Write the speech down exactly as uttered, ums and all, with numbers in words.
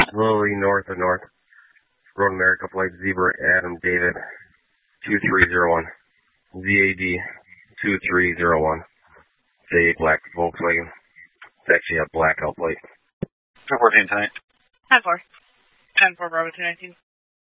slowly north of North Road America Flight Zebra Adam David two three zero one. Z A D two three zero one. It's a black Volkswagen. It's actually a blackout plate. two fourteen tonight. ten four. ten four, Bravo two nineteen.